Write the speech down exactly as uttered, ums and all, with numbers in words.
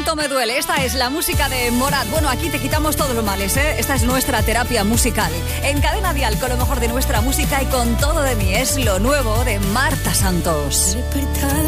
Esto me duele. Esta es la música de Morat. Bueno, aquí te quitamos todos los males, ¿eh? Esta es nuestra terapia musical. En Cadena Dial, con lo mejor de nuestra música y con todo de mí. Es lo nuevo de Marta Santos. Despertado